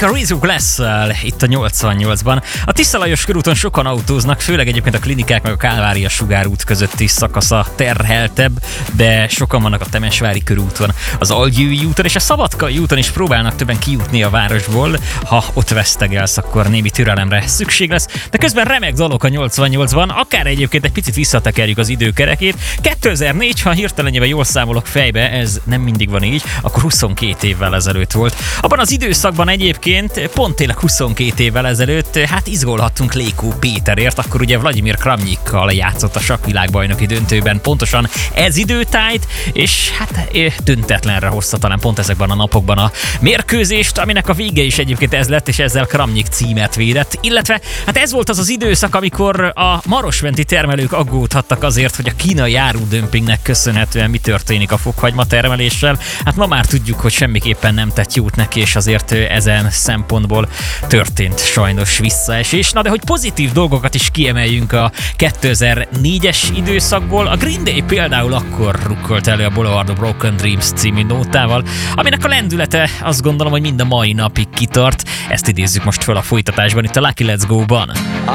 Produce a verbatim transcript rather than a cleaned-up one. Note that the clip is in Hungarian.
a Rizzo Glass-szel itt a nyolcvannyolcban. A Tisza Lajos körúton sokan autóznak, főleg egyébként a Klinikák meg a Kálvária sugárút közötti szakasza terheltebb, de sokan vannak a Temesvári körúton, az Algyői úton és a Szabadkai úton is próbálnak többen kijutni a városból. Ha ott vesztegelsz, akkor némi türelemre szükség lesz, de közben remek dalok a nyolcvannyolcban, akár egyébként egy picit visszatekerjük az időkerekét. kétezer-négy, ha hirtelenjében jól számolok fejbe, ez nem mindig van így, akkor huszonkét évvel ezelőtt volt. Abban az időszakban egyébként pont tényleg huszonkét évvel ezelőtt hát izgulhattunk Lékó Péterért, akkor ugye Vladimir Kramnyikkal játszott a sakkvilágbajnoki döntőben pontosan ez időtájt, és hát döntetlenre hozta talán pont ezekben a napokban a mérkőzést, aminek a vége is egyébként ez lett, és ezzel Kramnyik címet védett, illetve hát ez volt az az időszak, amikor a marosmenti termelők aggódhattak azért, hogy a kínai árudömpingnek köszönhetően mi történik a fokhagyma termeléssel. Hát ma már tudjuk, hogy semmiképpen nem tett jót neki, és azért ezen szempontból történt sajnos visszaesés. Na de hogy pozitív dolgokat is kiemeljünk a kétezer-négyes időszakból, a Green Day például akkor rukkolt elő a Boulevard of Broken Dreams című nótával, aminek a lendülete azt gondolom, hogy mind a mai napig kitart. Ezt idézzük most föl a folytatásban itt a Lucky Let's Go-ban.